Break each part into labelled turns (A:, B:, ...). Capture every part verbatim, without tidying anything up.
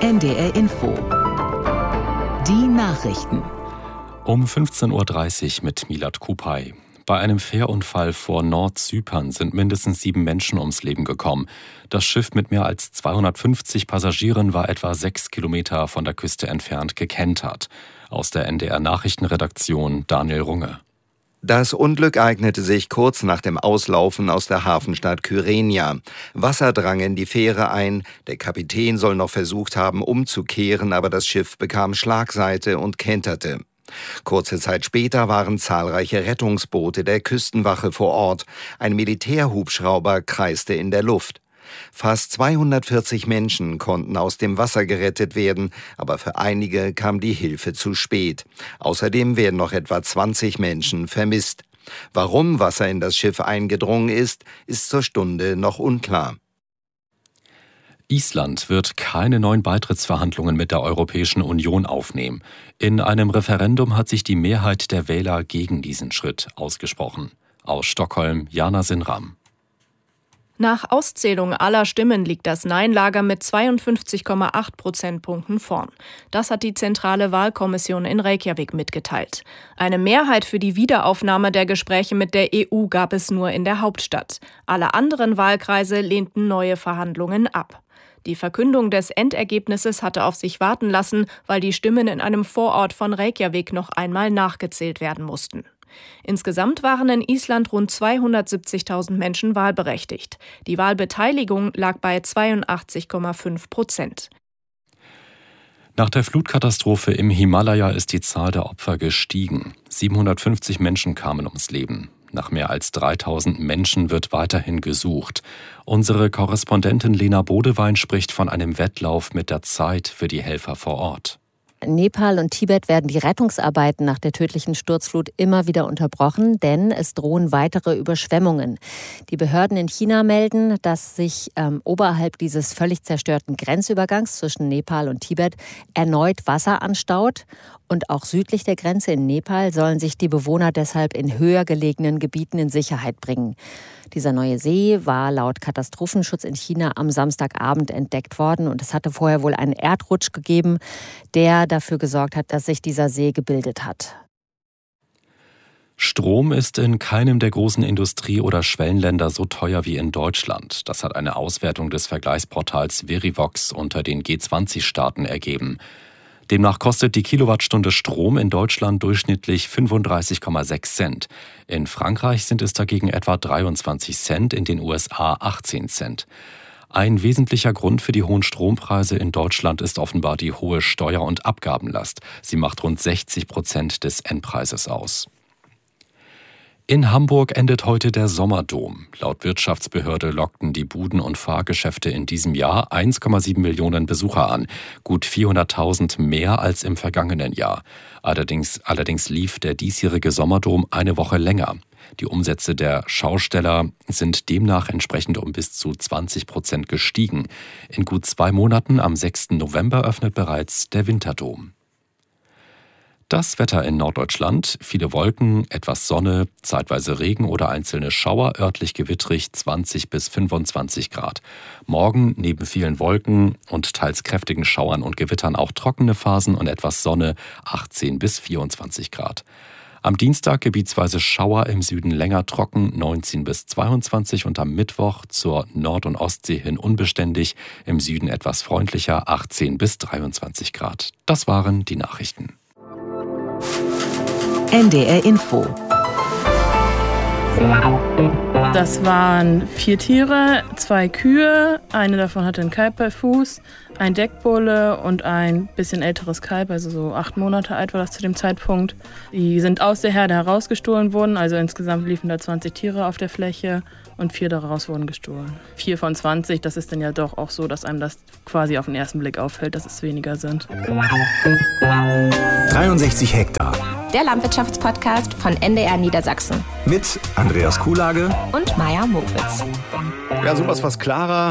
A: N D R Info. Die Nachrichten.
B: Um fünfzehn Uhr dreißig mit Milad Kupay. Bei einem Fährunfall vor Nordzypern sind mindestens sieben Menschen ums Leben gekommen. Das Schiff mit mehr als zweihundertfünfzig Passagieren war etwa sechs Kilometer von der Küste entfernt gekentert. Aus der N D R-Nachrichtenredaktion Daniel Runge.
C: Das Unglück eignete sich kurz nach dem Auslaufen aus der Hafenstadt Kyrenia. Wasser drang in die Fähre ein. Der Kapitän soll noch versucht haben, umzukehren, aber das Schiff bekam Schlagseite und kenterte. Kurze Zeit später waren zahlreiche Rettungsboote der Küstenwache vor Ort. Ein Militärhubschrauber kreiste in der Luft. Fast zweihundertvierzig Menschen konnten aus dem Wasser gerettet werden, aber für einige kam die Hilfe zu spät. Außerdem werden noch etwa zwanzig Menschen vermisst. Warum Wasser in das Schiff eingedrungen ist, ist zur Stunde noch unklar.
B: Island wird keine neuen Beitrittsverhandlungen mit der Europäischen Union aufnehmen. In einem Referendum hat sich die Mehrheit der Wähler gegen diesen Schritt ausgesprochen. Aus Stockholm, Jana Sinram.
D: Nach Auszählung aller Stimmen liegt das Nein-Lager mit zweiundfünfzig Komma acht Prozentpunkten vorn. Das hat die Zentrale Wahlkommission in Reykjavik mitgeteilt. Eine Mehrheit für die Wiederaufnahme der Gespräche mit der E U gab es nur in der Hauptstadt. Alle anderen Wahlkreise lehnten neue Verhandlungen ab. Die Verkündung des Endergebnisses hatte auf sich warten lassen, weil die Stimmen in einem Vorort von Reykjavik noch einmal nachgezählt werden mussten. Insgesamt waren in Island rund zweihundertsiebzigtausend Menschen wahlberechtigt. Die Wahlbeteiligung lag bei zweiundachtzig Komma fünf Prozent.
B: Nach der Flutkatastrophe im Himalaya ist die Zahl der Opfer gestiegen. siebenhundertfünfzig Menschen kamen ums Leben. Nach mehr als dreitausend Menschen wird weiterhin gesucht. Unsere Korrespondentin Lena Bodewein spricht von einem Wettlauf mit der Zeit für die Helfer vor Ort.
E: In Nepal und Tibet werden die Rettungsarbeiten nach der tödlichen Sturzflut immer wieder unterbrochen, denn es drohen weitere Überschwemmungen. Die Behörden in China melden, dass sich ähm, oberhalb dieses völlig zerstörten Grenzübergangs zwischen Nepal und Tibet erneut Wasser anstaut. Und auch südlich der Grenze in Nepal sollen sich die Bewohner deshalb in höher gelegenen Gebieten in Sicherheit bringen. Dieser neue See war laut Katastrophenschutz in China am Samstagabend entdeckt worden und es hatte vorher wohl einen Erdrutsch gegeben, der dafür gesorgt hat, dass sich dieser See gebildet hat.
B: Strom ist in keinem der großen Industrie- oder Schwellenländer so teuer wie in Deutschland. Das hat eine Auswertung des Vergleichsportals Verivox unter den G zwanzig Staaten ergeben. Demnach kostet die Kilowattstunde Strom in Deutschland durchschnittlich fünfunddreißig Komma sechs Cent. In Frankreich sind es dagegen etwa dreiundzwanzig Cent, in den U S A achtzehn Cent. Ein wesentlicher Grund für die hohen Strompreise in Deutschland ist offenbar die hohe Steuer- und Abgabenlast. Sie macht rund sechzig Prozent des Endpreises aus. In Hamburg endet heute der Sommerdom. Laut Wirtschaftsbehörde lockten die Buden- und Fahrgeschäfte in diesem Jahr eins Komma sieben Millionen Besucher an, gut vierhunderttausend mehr als im vergangenen Jahr. Allerdings, allerdings lief der diesjährige Sommerdom eine Woche länger. Die Umsätze der Schausteller sind demnach entsprechend um bis zu zwanzig Prozent gestiegen. In gut zwei Monaten, am sechsten November, öffnet bereits der Winterdom. Das Wetter in Norddeutschland: viele Wolken, etwas Sonne, zeitweise Regen oder einzelne Schauer, örtlich gewittrig, zwanzig bis fünfundzwanzig Grad. Morgen neben vielen Wolken und teils kräftigen Schauern und Gewittern auch trockene Phasen und etwas Sonne, achtzehn bis vierundzwanzig Grad. Am Dienstag gebietsweise Schauer, im Süden länger trocken, neunzehn bis zweiundzwanzig, und am Mittwoch zur Nord- und Ostsee hin unbeständig, im Süden etwas freundlicher, achtzehn bis dreiundzwanzig Grad. Das waren die Nachrichten.
A: N D R Info.
F: Das waren vier Tiere, zwei Kühe, eine davon hatte einen Kalb bei Fuß, ein Deckbulle und ein bisschen älteres Kalb, also so acht Monate alt war das zu dem Zeitpunkt. Die sind aus der Herde herausgestohlen worden, also insgesamt liefen da zwanzig Tiere auf der Fläche und vier daraus wurden gestohlen. Vier von zwanzig, das ist dann ja doch auch so, dass einem das quasi auf den ersten Blick auffällt, dass es weniger sind.
G: dreiundsechzig Hektar.
H: Der Landwirtschaftspodcast von N D R Niedersachsen.
G: Mit Andreas Kuhlage
H: und Maja Mowitz.
C: Ja, sowas was klarer.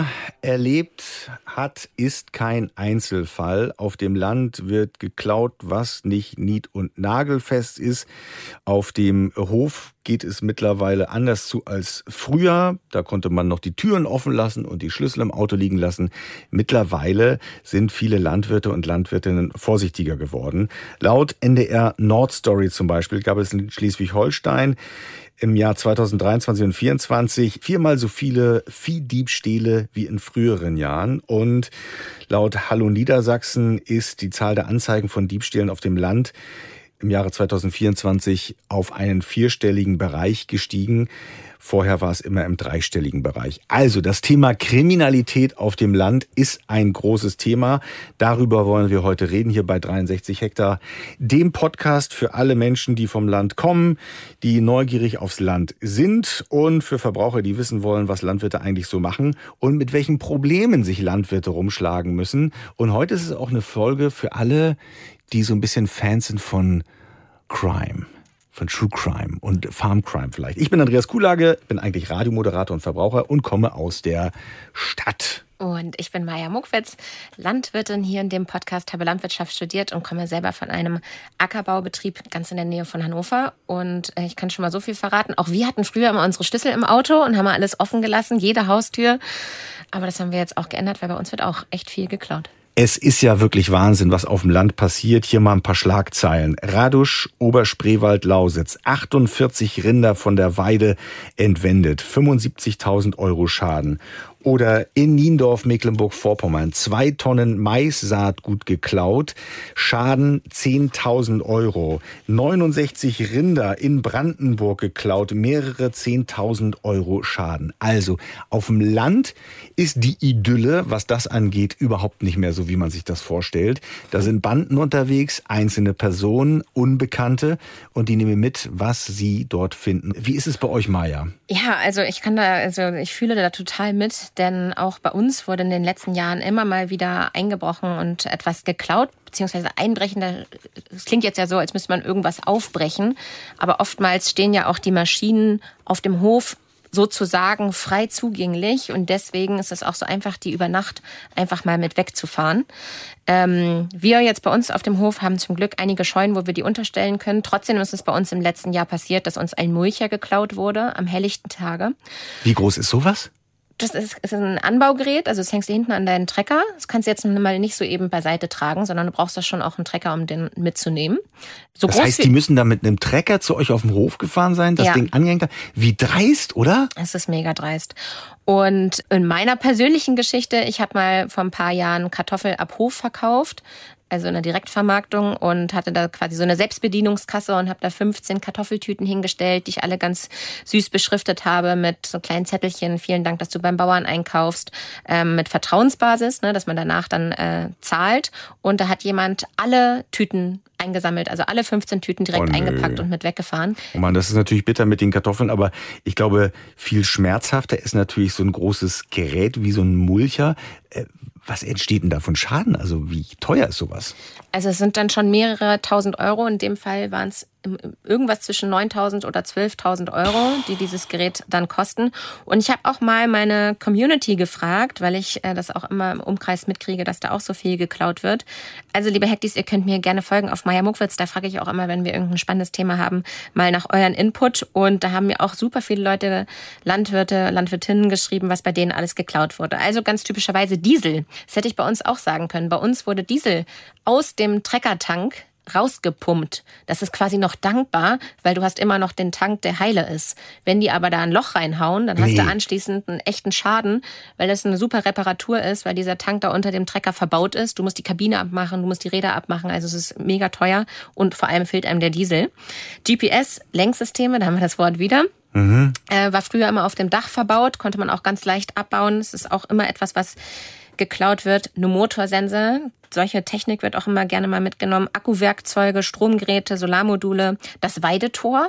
G: erlebt hat, ist kein Einzelfall. Auf dem Land wird geklaut, was nicht nied- und nagelfest ist. Auf dem Hof geht es mittlerweile anders zu als früher. Da konnte man noch die Türen offen lassen und die Schlüssel im Auto liegen lassen. Mittlerweile sind viele Landwirte und Landwirtinnen vorsichtiger geworden. Laut N D R Nordstory zum Beispiel gab es in Schleswig-Holstein im Jahr zweitausenddreiundzwanzig und vierundzwanzig viermal so viele Viehdiebstähle wie in früheren Jahren. Und laut Hallo Niedersachsen ist die Zahl der Anzeigen von Diebstählen auf dem Land im Jahre zweitausendvierundzwanzig auf einen vierstelligen Bereich gestiegen. Vorher war es immer im dreistelligen Bereich. Also das Thema Kriminalität auf dem Land ist ein großes Thema. Darüber wollen wir heute reden, hier bei dreiundsechzig Hektar, dem Podcast für alle Menschen, die vom Land kommen, die neugierig aufs Land sind und für Verbraucher, die wissen wollen, was Landwirte eigentlich so machen und mit welchen Problemen sich Landwirte rumschlagen müssen. Und heute ist es auch eine Folge für alle, die so ein bisschen Fans sind von Crime, von True Crime und Farm Crime vielleicht. Ich bin Andreas Kuhlage, bin eigentlich Radiomoderator und Verbraucher und komme aus der Stadt.
H: Und ich bin Maja Muckwitz, Landwirtin hier in dem Podcast, habe Landwirtschaft studiert und komme selber von einem Ackerbaubetrieb ganz in der Nähe von Hannover. Und ich kann schon mal so viel verraten. Auch wir hatten früher immer unsere Schlüssel im Auto und haben alles offen gelassen, jede Haustür. Aber das haben wir jetzt auch geändert, weil bei uns wird auch echt viel geklaut.
G: Es ist ja wirklich Wahnsinn, was auf dem Land passiert. Hier mal ein paar Schlagzeilen. Radusch, Oberspreewald, Lausitz. achtundvierzig Rinder von der Weide entwendet. fünfundsiebzigtausend Euro Schaden. Oder in Niendorf, Mecklenburg-Vorpommern, zwei Tonnen Maissaatgut geklaut, Schaden zehntausend Euro. neunundsechzig Rinder in Brandenburg geklaut, mehrere zehntausend Euro Schaden. Also auf dem Land ist die Idylle, was das angeht, überhaupt nicht mehr so, wie man sich das vorstellt. Da sind Banden unterwegs, einzelne Personen, Unbekannte und die nehmen mit, was sie dort finden. Wie ist es bei euch, Maja?
H: Ja, also ich kann da, also ich fühle da total mit. Denn auch bei uns wurde in den letzten Jahren immer mal wieder eingebrochen und etwas geklaut, beziehungsweise einbrechen. Das klingt jetzt ja so, als müsste man irgendwas aufbrechen. Aber oftmals stehen ja auch die Maschinen auf dem Hof sozusagen frei zugänglich. Und deswegen ist es auch so einfach, die über Nacht einfach mal mit wegzufahren. Ähm, wir jetzt bei uns auf dem Hof haben zum Glück einige Scheunen, wo wir die unterstellen können. Trotzdem ist es bei uns im letzten Jahr passiert, dass uns ein Mulcher geklaut wurde am helllichten Tage.
G: Wie groß ist sowas?
H: Das ist, ist ein Anbaugerät, also das hängst du hinten an deinen Trecker. Das kannst du jetzt mal nicht so eben beiseite tragen, sondern du brauchst da schon auch einen Trecker, um den mitzunehmen. So
G: das
H: groß
G: heißt, die müssen da mit einem Trecker zu euch auf dem Hof gefahren sein, das
H: ja.
G: Ding angehängt haben. Wie dreist, oder?
H: Es ist mega dreist. Und in meiner persönlichen Geschichte, ich habe mal vor ein paar Jahren Kartoffel ab Hof verkauft, also in der Direktvermarktung, und hatte da quasi so eine Selbstbedienungskasse und habe da fünfzehn Kartoffeltüten hingestellt, die ich alle ganz süß beschriftet habe mit so kleinen Zettelchen. Vielen Dank, dass du beim Bauern einkaufst, ähm, mit Vertrauensbasis, ne, dass man danach dann äh, zahlt. Und da hat jemand alle Tüten eingesammelt, also alle fünfzehn Tüten direkt
G: oh,
H: eingepackt und mit weggefahren.
G: Oh Mann, das ist natürlich bitter mit den Kartoffeln, aber ich glaube, viel schmerzhafter ist natürlich so ein großes Gerät wie so ein Mulcher. Äh, Was entsteht denn da von Schaden? Also wie teuer ist sowas?
H: Also es sind dann schon mehrere tausend Euro. In dem Fall waren es irgendwas zwischen neuntausend oder zwölftausend Euro, die dieses Gerät dann kosten. Und ich habe auch mal meine Community gefragt, weil ich äh, das auch immer im Umkreis mitkriege, dass da auch so viel geklaut wird. Also liebe Hektis, ihr könnt mir gerne folgen auf Maja Muckwitz. Da frage ich auch immer, wenn wir irgendein spannendes Thema haben, mal nach euren Input. Und da haben mir auch super viele Leute, Landwirte, Landwirtinnen geschrieben, was bei denen alles geklaut wurde. Also ganz typischerweise Diesel. Das hätte ich bei uns auch sagen können. Bei uns wurde Diesel aus dem Treckertank rausgepumpt. Das ist quasi noch dankbar, weil du hast immer noch den Tank, der heile ist. Wenn die aber da ein Loch reinhauen, dann hast nee. du anschließend einen echten Schaden, weil das eine super Reparatur ist, weil dieser Tank da unter dem Trecker verbaut ist. Du musst die Kabine abmachen, du musst die Räder abmachen, also es ist mega teuer und vor allem fehlt einem der Diesel. G P S-Lenksysteme, da haben wir das Wort wieder. Mhm. Äh, war früher immer auf dem Dach verbaut, konnte man auch ganz leicht abbauen. Es ist auch immer etwas, was geklaut wird. Eine Motorsense, solche Technik wird auch immer gerne mal mitgenommen. Akkuwerkzeuge, Stromgeräte, Solarmodule, das Weidetor.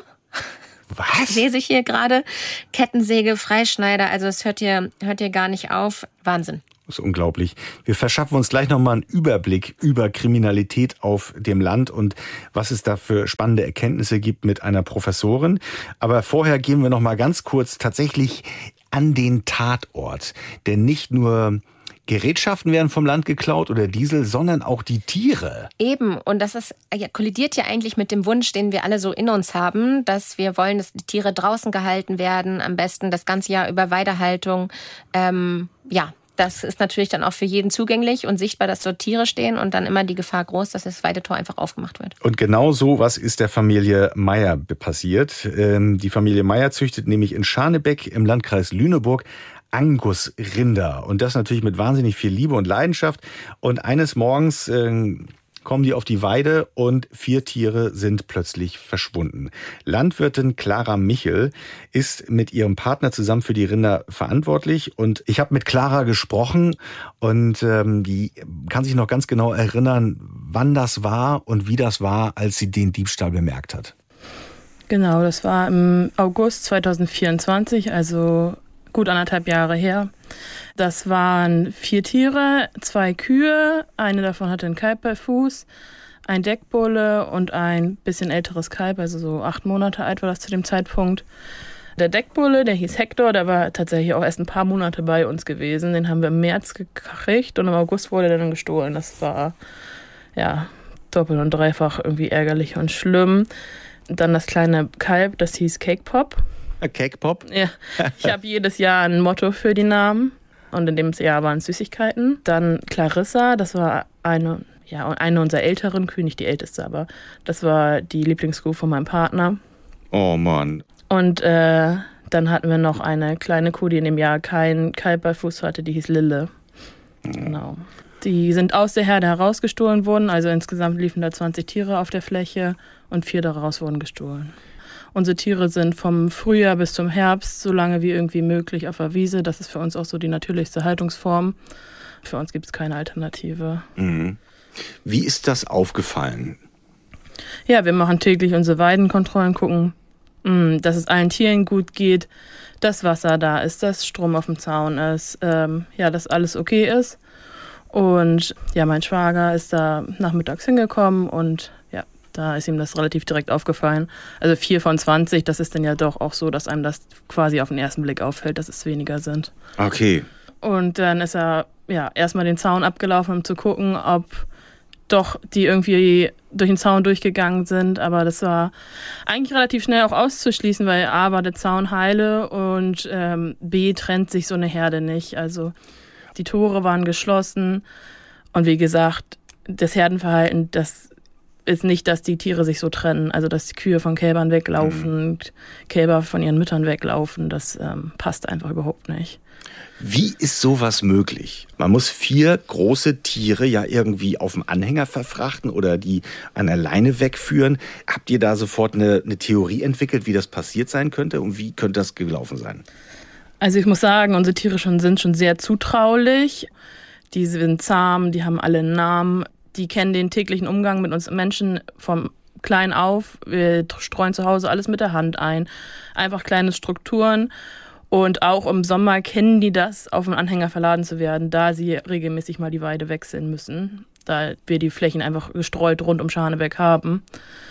G: Was?
H: Lese ich hier gerade. Kettensäge, Freischneider, also es hört hier, hört hier gar nicht auf. Wahnsinn.
G: Das ist unglaublich. Wir verschaffen uns gleich nochmal einen Überblick über Kriminalität auf dem Land und was es da für spannende Erkenntnisse gibt mit einer Professorin. Aber vorher gehen wir nochmal ganz kurz tatsächlich an den Tatort. Denn nicht nur Gerätschaften werden vom Land geklaut oder Diesel, sondern auch die Tiere.
H: Eben. Und das ist, ja, kollidiert ja eigentlich mit dem Wunsch, den wir alle so in uns haben, dass wir wollen, dass die Tiere draußen gehalten werden, am besten das ganze Jahr über Weidehaltung. Ähm, ja, das ist natürlich dann auch für jeden zugänglich und sichtbar, dass dort Tiere stehen und dann immer die Gefahr groß, dass das Weidetor einfach aufgemacht wird.
G: Und genau so was ist der Familie Meyer passiert. Die Familie Meyer züchtet nämlich in Scharnebeck im Landkreis Lüneburg Angusrinder. Und das natürlich mit wahnsinnig viel Liebe und Leidenschaft. Und eines Morgens äh, kommen die auf die Weide und vier Tiere sind plötzlich verschwunden. Landwirtin Clara Michel ist mit ihrem Partner zusammen für die Rinder verantwortlich. Und ich habe mit Clara gesprochen und ähm, die kann sich noch ganz genau erinnern, wann das war und wie das war, als sie den Diebstahl bemerkt hat.
F: Genau, das war im August zweitausendvierundzwanzig, also gut anderthalb Jahre her. Das waren vier Tiere, zwei Kühe, eine davon hatte einen Kalb bei Fuß, ein Deckbulle und ein bisschen älteres Kalb, also so acht Monate alt war das zu dem Zeitpunkt. Der Deckbulle, der hieß Hector, der war tatsächlich auch erst ein paar Monate bei uns gewesen. Den haben wir im März gekriegt und im August wurde der dann gestohlen. Das war ja doppelt und dreifach irgendwie ärgerlich und schlimm. Dann das kleine Kalb, das hieß Cake Pop.
G: Cake Pop?
F: Ja, ich habe jedes Jahr ein Motto für die Namen und in dem Jahr waren es Süßigkeiten. Dann Clarissa, das war eine, ja, eine unserer älteren Kühe, nicht die älteste, aber das war die Lieblingskuh von meinem Partner.
G: Oh Mann.
F: Und äh, dann hatten wir noch eine kleine Kuh, die in dem Jahr kein Kalb bei Fuß hatte, die hieß Lille. Mhm. Genau. Die sind aus der Herde herausgestohlen worden, also insgesamt liefen da zwanzig Tiere auf der Fläche und vier daraus wurden gestohlen. Unsere Tiere sind vom Frühjahr bis zum Herbst so lange wie irgendwie möglich auf der Wiese. Das ist für uns auch so die natürlichste Haltungsform. Für uns gibt es keine Alternative.
G: Mhm. Wie ist das aufgefallen?
F: Ja, wir machen täglich unsere Weidenkontrollen, gucken, mh, dass es allen Tieren gut geht, dass Wasser da ist, dass Strom auf dem Zaun ist, ähm, ja, dass alles okay ist. Und ja, mein Schwager ist da nachmittags hingekommen und ja, da ist ihm das relativ direkt aufgefallen. Also vier von zwanzig, das ist dann ja doch auch so, dass einem das quasi auf den ersten Blick auffällt, dass es weniger sind.
G: Okay.
F: Und dann ist er ja erstmal den Zaun abgelaufen, um zu gucken, ob doch die irgendwie durch den Zaun durchgegangen sind. Aber das war eigentlich relativ schnell auch auszuschließen, weil A war der Zaun heile und ähm, B trennt sich so eine Herde nicht. Also die Tore waren geschlossen und wie gesagt, das Herdenverhalten, das ist nicht, dass die Tiere sich so trennen, also dass die Kühe von Kälbern weglaufen, mhm. Kälber von ihren Müttern weglaufen, das ähm, passt einfach überhaupt nicht.
G: Wie ist sowas möglich? Man muss vier große Tiere ja irgendwie auf dem Anhänger verfrachten oder die an der Leine wegführen. Habt ihr da sofort eine, eine Theorie entwickelt, wie das passiert sein könnte und wie könnte das gelaufen sein?
F: Also ich muss sagen, unsere Tiere schon, sind schon sehr zutraulich. Die sind zahm, die haben alle einen Namen. Die kennen den täglichen Umgang mit uns Menschen vom klein auf. Wir streuen zu Hause alles mit der Hand ein. Einfach kleine Strukturen. Und auch im Sommer kennen die das, auf den Anhänger verladen zu werden, da sie regelmäßig mal die Weide wechseln müssen. Da wir die Flächen einfach gestreut rund um Scharnebeck haben.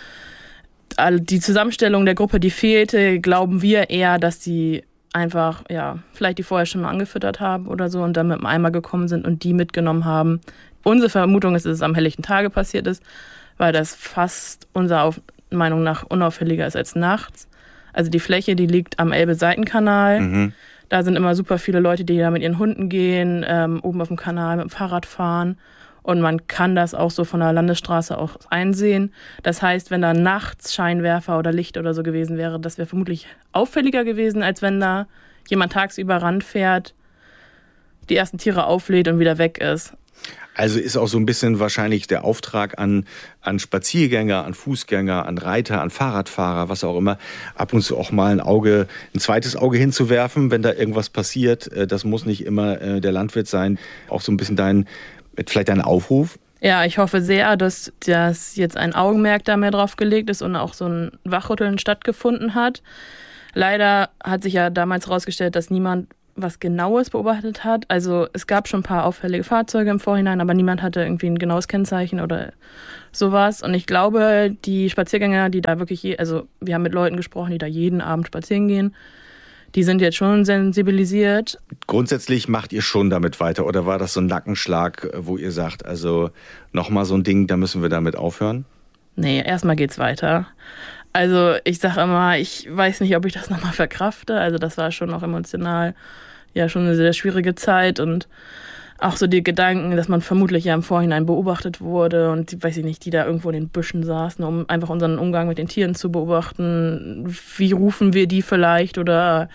F: Die Zusammenstellung der Gruppe, die fehlte, glauben wir eher, dass die einfach, ja, vielleicht die vorher schon mal angefüttert haben oder so und dann mit dem Eimer gekommen sind und die mitgenommen haben. Unsere Vermutung ist, dass es am helllichten Tage passiert ist, weil das fast unserer Meinung nach unauffälliger ist als nachts. Also die Fläche, die liegt am Elbe-Seitenkanal. Mhm. Da sind immer super viele Leute, die da mit ihren Hunden gehen, ähm, oben auf dem Kanal mit dem Fahrrad fahren. Und man kann das auch so von der Landesstraße auch einsehen. Das heißt, wenn da nachts Scheinwerfer oder Licht oder so gewesen wäre, das wäre vermutlich auffälliger gewesen, als wenn da jemand tagsüber ranfährt, die ersten Tiere auflädt und wieder weg ist.
G: Also ist auch so ein bisschen wahrscheinlich der Auftrag an, an Spaziergänger, an Fußgänger, an Reiter, an Fahrradfahrer, was auch immer, ab und zu auch mal ein Auge, ein zweites Auge hinzuwerfen, wenn da irgendwas passiert. Das muss nicht immer der Landwirt sein. Auch so ein bisschen dein, vielleicht dein Aufruf?
F: Ja, ich hoffe sehr, dass, dass jetzt ein Augenmerk da mehr drauf gelegt ist und auch so ein Wachrütteln stattgefunden hat. Leider hat sich ja damals herausgestellt, dass niemand was Genaues beobachtet hat. Also es gab schon ein paar auffällige Fahrzeuge im Vorhinein, aber niemand hatte irgendwie ein genaues Kennzeichen oder sowas. Und ich glaube, die Spaziergänger, die da wirklich, je, also wir haben mit Leuten gesprochen, die da jeden Abend spazieren gehen, die sind jetzt schon sensibilisiert.
G: Grundsätzlich macht ihr schon damit weiter oder war das so ein Nackenschlag, wo ihr sagt, also nochmal so ein Ding, da müssen wir damit aufhören?
F: Nee, erstmal geht's weiter. Also ich sage immer, ich weiß nicht, ob ich das nochmal verkrafte. Also das war schon auch emotional ja schon eine sehr schwierige Zeit und auch so die Gedanken, dass man vermutlich ja im Vorhinein beobachtet wurde und die, weiß ich nicht, die da irgendwo in den Büschen saßen, um einfach unseren Umgang mit den Tieren zu beobachten. Wie rufen wir die vielleicht oder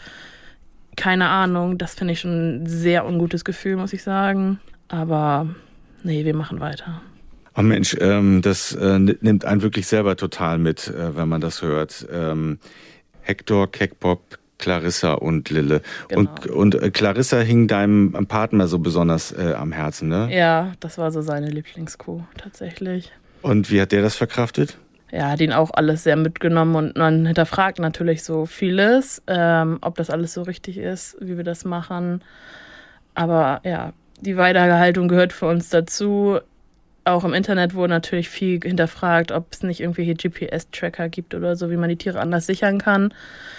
F: keine Ahnung. Das finde ich schon ein sehr ungutes Gefühl, muss ich sagen. Aber nee, wir machen weiter.
G: Oh Mensch, ähm, das äh, nimmt einen wirklich selber total mit, äh, wenn man das hört. Ähm, Hector, Kekpop, Clarissa und Lille. Genau. Und, und äh, Clarissa hing deinem Partner so besonders äh, am Herzen, ne?
F: Ja, das war so seine Lieblingskuh, tatsächlich.
G: Und wie hat der das verkraftet?
F: Ja, hat ihn auch alles sehr mitgenommen und man hinterfragt natürlich so vieles, ähm, ob das alles so richtig ist, wie wir das machen. Aber ja, die Weiterhaltung gehört für uns dazu. Auch im Internet wurde natürlich viel hinterfragt, ob es nicht irgendwelche G P S-Tracker gibt oder so, wie man die Tiere anders sichern kann.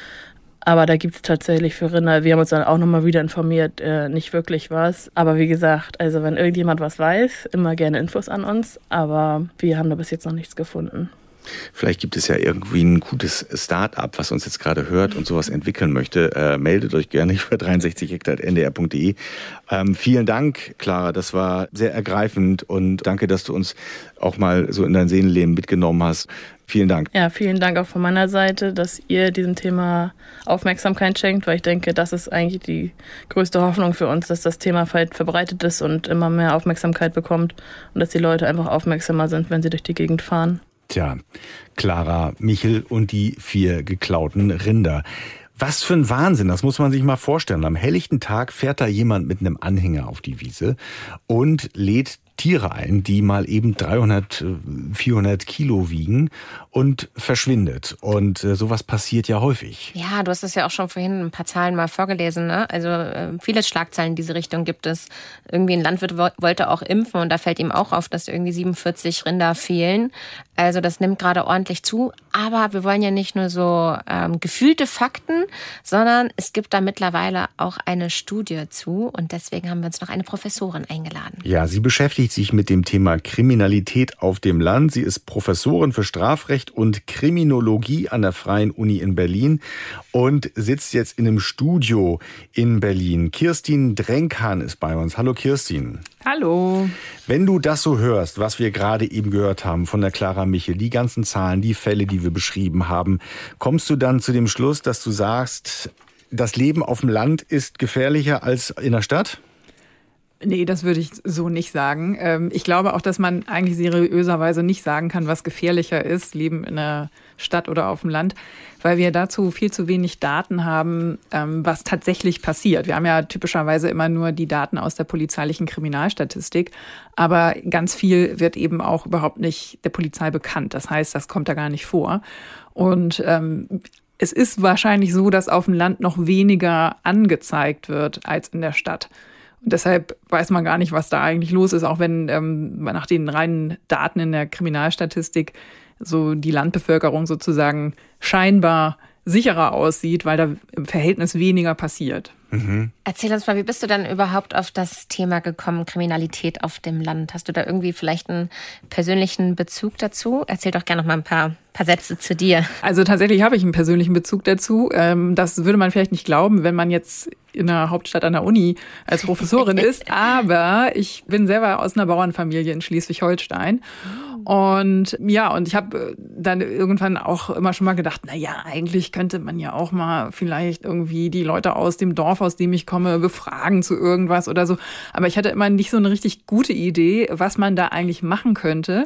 F: Aber da gibt es tatsächlich für Rinder, wir haben uns dann auch nochmal wieder informiert, äh, nicht wirklich was. Aber wie gesagt, also wenn irgendjemand was weiß, immer gerne Infos an uns. Aber wir haben da bis jetzt noch nichts gefunden.
G: Vielleicht gibt es ja irgendwie ein gutes Start-up, was uns jetzt gerade hört und sowas entwickeln möchte. Äh, meldet euch gerne über dreiundsechzig hektar punkt n d r punkt d e. Ähm, vielen Dank, Clara. Das war sehr ergreifend und danke, dass du uns auch mal so in dein Seelenleben mitgenommen hast. Vielen Dank.
F: Ja, vielen Dank auch von meiner Seite, dass ihr diesem Thema Aufmerksamkeit schenkt, weil ich denke, das ist eigentlich die größte Hoffnung für uns, dass das Thema verbreitet ist und immer mehr Aufmerksamkeit bekommt und dass die Leute einfach aufmerksamer sind, wenn sie durch die Gegend fahren.
G: Tja, Clara Michel und die vier geklauten Rinder. Was für ein Wahnsinn, das muss man sich mal vorstellen. Am helllichten Tag fährt da jemand mit einem Anhänger auf die Wiese und lädt Tiere ein, die mal eben dreihundert, vierhundert Kilo wiegen und verschwindet. Und äh, sowas passiert ja häufig.
H: Ja, du hast es ja auch schon vorhin ein paar Zahlen mal vorgelesen, ne? Also äh, viele Schlagzeilen in diese Richtung gibt es. Irgendwie ein Landwirt wo- wollte auch impfen und da fällt ihm auch auf, dass irgendwie siebenundvierzig Rinder fehlen. Also das nimmt gerade ordentlich zu. Aber wir wollen ja nicht nur so ähm, gefühlte Fakten, sondern es gibt da mittlerweile auch eine Studie zu. Und deswegen haben wir uns noch eine Professorin eingeladen.
G: Ja, sie beschäftigt sich mit dem Thema Kriminalität auf dem Land. Sie ist Professorin für Strafrecht und Kriminologie an der Freien Uni in Berlin und sitzt jetzt in einem Studio in Berlin. Kirstin Drenkan ist bei uns. Hallo Kirstin.
I: Hallo.
G: Wenn du das so hörst, was wir gerade eben gehört haben von der Clara Michel, die ganzen Zahlen, die Fälle, die wir beschrieben haben, kommst du dann zu dem Schluss, dass du sagst, das Leben auf dem Land ist gefährlicher als in der Stadt?
I: Nee, das würde ich so nicht sagen. Ich glaube auch, dass man eigentlich seriöserweise nicht sagen kann, was gefährlicher ist, Leben in der Stadt oder auf dem Land, weil wir dazu viel zu wenig Daten haben, was tatsächlich passiert. Wir haben ja typischerweise immer nur die Daten aus der polizeilichen Kriminalstatistik, aber ganz viel wird eben auch überhaupt nicht der Polizei bekannt. Das heißt, das kommt da gar nicht vor. Und ähm, es ist wahrscheinlich so, dass auf dem Land noch weniger angezeigt wird als in der Stadt. Und deshalb weiß man gar nicht, was da eigentlich los ist, auch wenn ähm, nach den reinen Daten in der Kriminalstatistik so die Landbevölkerung sozusagen scheinbar sicherer aussieht, weil da im Verhältnis weniger passiert.
H: Mhm. Erzähl uns mal, wie bist du dann überhaupt auf das Thema gekommen, Kriminalität auf dem Land? Hast du da irgendwie vielleicht einen persönlichen Bezug dazu? Erzähl doch gerne noch mal ein paar, paar Sätze zu dir.
I: Also tatsächlich habe ich einen persönlichen Bezug dazu. Das würde man vielleicht nicht glauben, wenn man jetzt in der Hauptstadt an der Uni als Professorin ist. Aber ich bin selber aus einer Bauernfamilie in Schleswig-Holstein. Und ja, und ich habe dann irgendwann auch immer schon mal gedacht, na ja, eigentlich könnte man ja auch mal vielleicht irgendwie die Leute aus dem Dorf, aus dem ich komme, befragen zu irgendwas oder so. Aber ich hatte immer nicht so eine richtig gute Idee, was man da eigentlich machen könnte.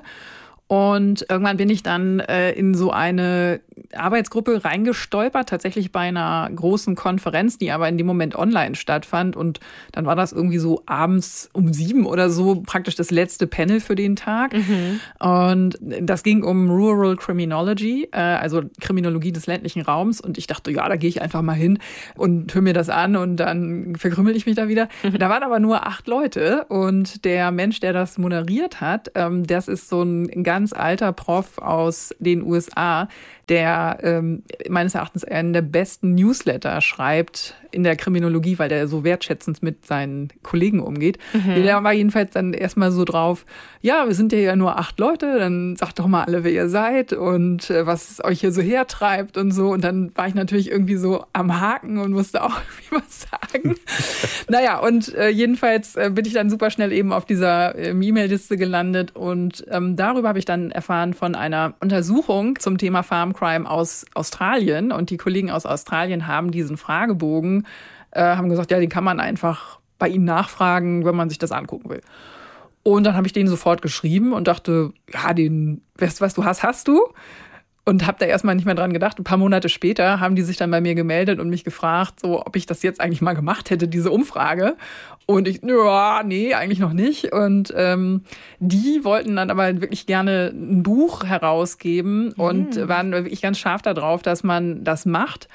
I: Und irgendwann bin ich dann äh, in so eine Arbeitsgruppe reingestolpert, tatsächlich bei einer großen Konferenz, die aber in dem Moment online stattfand. Und dann war das irgendwie so abends um sieben oder so praktisch das letzte Panel für den Tag. Mhm. Und das ging um Rural Criminology, äh, also Kriminologie des ländlichen Raums. Und ich dachte, ja, da gehe ich einfach mal hin und höre mir das an und dann verkrümmel ich mich da wieder. Mhm. Da waren aber nur acht Leute und der Mensch, der das moderiert hat, ähm, das ist so ein ganz ganz alter Prof aus den U S A, der ähm, meines Erachtens einen der besten Newsletter schreibt in der Kriminologie, weil der so wertschätzend mit seinen Kollegen umgeht. Mhm. Der war jedenfalls dann erstmal so drauf, ja, wir sind ja, ja nur acht Leute, dann sagt doch mal alle, wer ihr seid und äh, was euch hier so hertreibt und so. Und dann war ich natürlich irgendwie so am Haken und musste auch irgendwie was sagen. Naja, und äh, jedenfalls äh, bin ich dann super schnell eben auf dieser äh, E-Mail-Liste gelandet und ähm, darüber habe ich dann erfahren von einer Untersuchung zum Thema Farm Crime aus Australien. Und die Kollegen aus Australien haben diesen Fragebogen, äh, haben gesagt, ja, den kann man einfach bei ihnen nachfragen, wenn man sich das angucken will. Und dann habe ich denen sofort geschrieben und dachte, ja, den, weißt du, was du hast, hast du. Und habe da erstmal nicht mehr dran gedacht. Ein paar Monate später haben die sich dann bei mir gemeldet und mich gefragt, so, ob ich das jetzt eigentlich mal gemacht hätte, diese Umfrage. Und ich, ja, nee, eigentlich noch nicht. Und ähm, die wollten dann aber wirklich gerne ein Buch herausgeben mhm. und waren wirklich ganz scharf darauf, dass man das macht.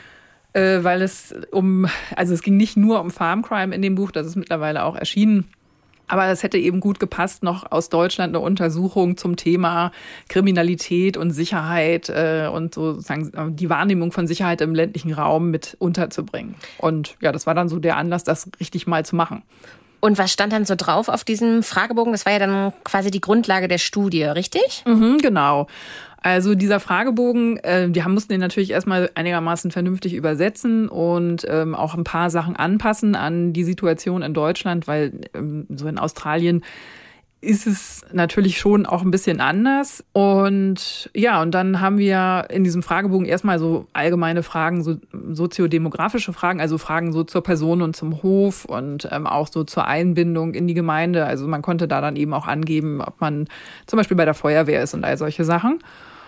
I: Äh, weil es um, also es ging nicht nur um Farm Crime in dem Buch, das ist mittlerweile auch erschienen. Aber es hätte eben gut gepasst, noch aus Deutschland eine Untersuchung zum Thema Kriminalität und Sicherheit äh, und sozusagen die Wahrnehmung von Sicherheit im ländlichen Raum mit unterzubringen. Und ja, das war dann so der Anlass, das richtig mal zu machen.
H: Und was stand dann so drauf auf diesem Fragebogen? Das war ja dann quasi die Grundlage der Studie, richtig?
I: Mhm, genau. Also dieser Fragebogen, äh, die haben, mussten den natürlich erstmal einigermaßen vernünftig übersetzen und ähm, auch ein paar Sachen anpassen an die Situation in Deutschland, weil ähm, so in Australien ist es natürlich schon auch ein bisschen anders. Und ja, und dann haben wir in diesem Fragebogen erstmal so allgemeine Fragen, so soziodemografische Fragen, also Fragen so zur Person und zum Hof und ähm, auch so zur Einbindung in die Gemeinde. Also man konnte da dann eben auch angeben, ob man zum Beispiel bei der Feuerwehr ist und all solche Sachen.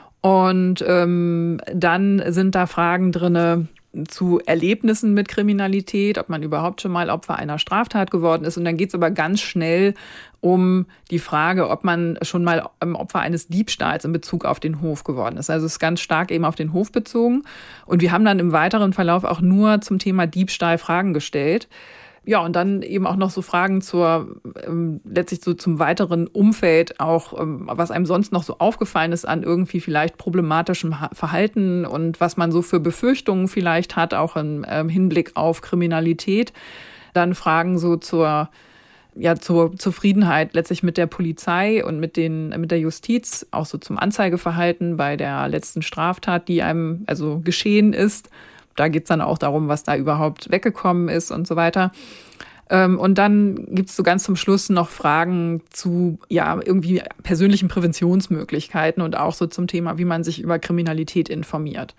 I: Und ähm, dann sind da Fragen drinne zu Erlebnissen mit Kriminalität, ob man überhaupt schon mal Opfer einer Straftat geworden ist. Und dann geht es aber ganz schnell um die Frage, ob man schon mal Opfer eines Diebstahls in Bezug auf den Hof geworden ist. Also es ist ganz stark eben auf den Hof bezogen. Und wir haben dann im weiteren Verlauf auch nur zum Thema Diebstahl Fragen gestellt. Ja, und dann eben auch noch so Fragen zur, ähm, letztlich so zum weiteren Umfeld, auch ähm, was einem sonst noch so aufgefallen ist an irgendwie vielleicht problematischem ha- Verhalten und was man so für Befürchtungen vielleicht hat, auch im ähm, Hinblick auf Kriminalität. Dann Fragen so zur, ja, zur Zufriedenheit letztlich mit der Polizei und mit den, mit der Justiz, auch so zum Anzeigeverhalten bei der letzten Straftat, die einem also geschehen ist. Da geht es dann auch darum, was da überhaupt weggekommen ist und so weiter. Und dann gibt es so ganz zum Schluss noch Fragen zu ja irgendwie persönlichen Präventionsmöglichkeiten und auch so zum Thema, wie man sich über Kriminalität informiert.